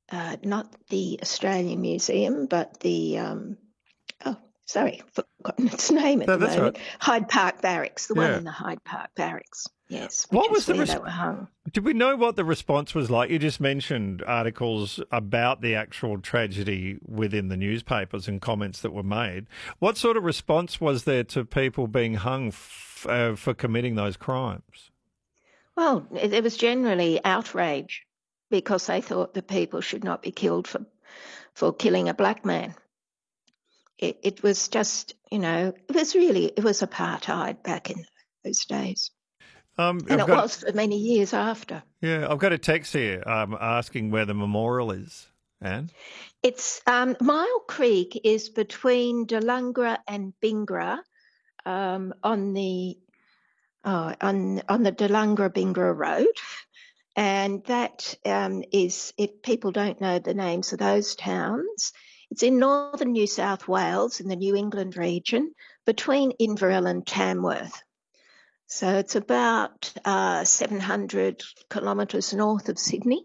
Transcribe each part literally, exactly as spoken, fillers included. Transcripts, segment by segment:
uh, not the Australian Museum, but the, um, oh, sorry, forgotten its name at No, the that's moment, right. Hyde Park Barracks, the one Yeah. in the Hyde Park Barracks, yes, which What is was the where res- they were hung. Did we know what the response was like? You just mentioned articles about the actual tragedy within the newspapers and comments that were made. What sort of response was there to people being hung f- uh, for committing those crimes? Well, it, it was generally outrage because they thought that people should not be killed for, for killing a black man. It, it was just, you know, it was really, it was apartheid back in those days. Um, And I've it got was for many years after. yeah, I've got a text here um, asking where the memorial is. Anne? It's um, Mile Creek is between Delungra and Bingra um, on the oh, on on the Delungra Bingra Road, and that um, is if people don't know the names of those towns, it's in northern New South Wales in the New England region between Inverell and Tamworth. So it's about uh, seven hundred kilometres north of Sydney.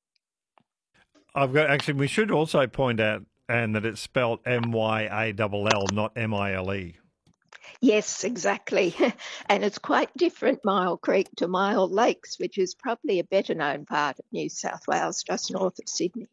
I've got actually. We should also point out, Anne, that it's spelled M Y A L L, not M I L E. Yes, exactly. And it's quite different, Mile Creek to Mile Lakes, which is probably a better known part of New South Wales, just north of Sydney.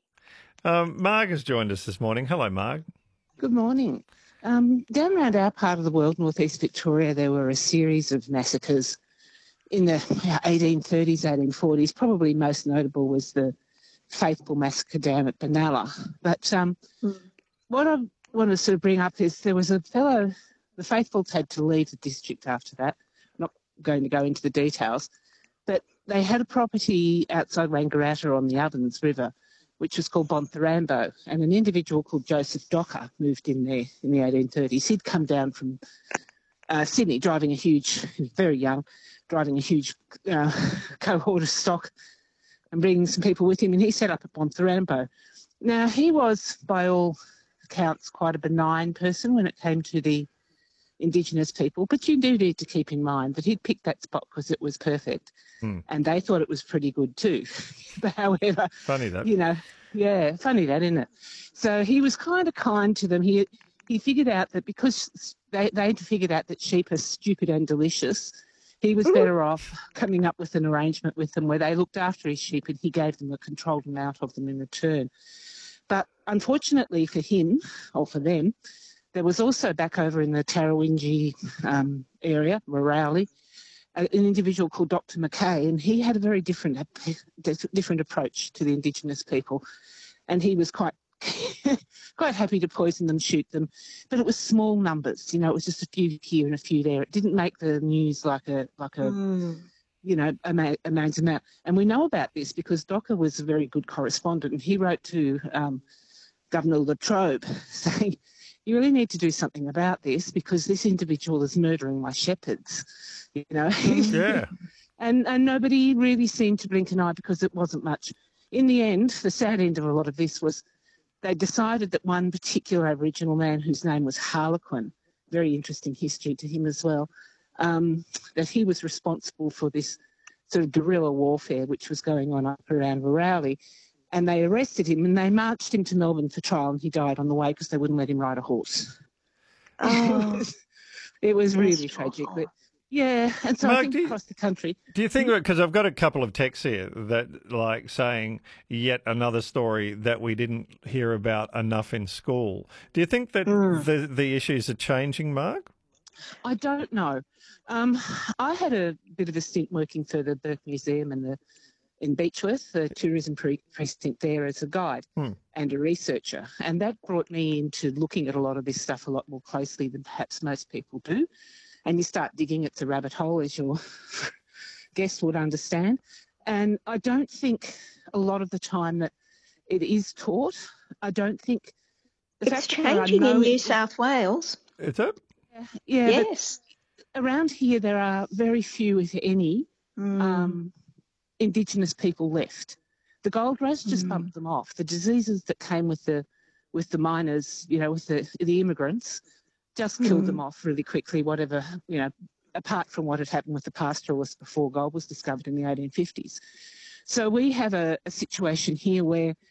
Um, Marg has joined us this morning. Hello, Marg. Good morning. Um, down around our part of the world, northeast Victoria, there were a series of massacres in the eighteen thirties, eighteen forties. Probably most notable was the Faithful Massacre down at Benalla. But um, mm. what I want to sort of bring up is there was a fellow, the Faithfuls had to leave the district after that. I'm not going to go into the details, but they had a property outside Wangaratta on the Ovens River, which was called Bontharambo, and an individual called Joseph Docker moved in there in the eighteen thirties. He'd come down from uh, Sydney driving a huge, he was very young, driving a huge uh, cohort of stock and bringing some people with him, and he set up at Bontharambo. Now, he was, by all accounts, quite a benign person when it came to the Indigenous people, but you do need to keep in mind that he'd picked that spot because it was perfect, hmm. and they thought it was pretty good too. But however, funny that, you know, yeah, funny that, isn't it? So he was kind of kind to them. He he figured out that because they they'd figured out that sheep are stupid and delicious, he was better off coming up with an arrangement with them where they looked after his sheep and he gave them a controlled amount of them in return. But unfortunately for him, or for them, there was also back over in the Tarrawingi um, area, Morawli, an individual called Doctor McKay, and he had a very different different approach to the Indigenous people, and he was quite quite happy to poison them, shoot them, but it was small numbers. You know, it was just a few here and a few there. It didn't make the news like a like a mm. you know a, ma- a man's amount. And we know about this because Docker was a very good correspondent, and he wrote to um, Governor Latrobe saying, you really need to do something about this because this individual is murdering my shepherds, you know. Yeah. and and nobody really seemed to blink an eye because it wasn't much. In the end, the sad end of a lot of this was they decided that one particular Aboriginal man whose name was Harlequin, very interesting history to him as well, um, that he was responsible for this sort of guerrilla warfare which was going on up around Morawli. And they arrested him and they marched him to Melbourne for trial, and he died on the way because they wouldn't let him ride a horse. Oh, it was, it was really tragic. But yeah, and so Mark, I think you, across the country. Do you think, because I've got a couple of texts here that like saying yet another story that we didn't hear about enough in school. Do you think that mm. the, the issues are changing, Mark? I don't know. Um, I had a bit of a stint working for the Burke Museum and the in Beechworth, the tourism pre- precinct there as a guide hmm. and a researcher. And that brought me into looking at a lot of this stuff a lot more closely than perhaps most people do. And you start digging at the rabbit hole, as your guest would understand. And I don't think a lot of the time that it is taught. I don't think... The it's changing no, in New South Wales. Is it? Yeah, yeah yes. Around here there are very few, if any, mm. um, Indigenous people left. The gold rush just mm. bumped them off. The diseases that came with the with the miners, you know, with the the immigrants, just mm. killed them off really quickly. Whatever, you know, apart from what had happened with the pastoralists before gold was discovered in the eighteen fifties. So we have a, a situation here where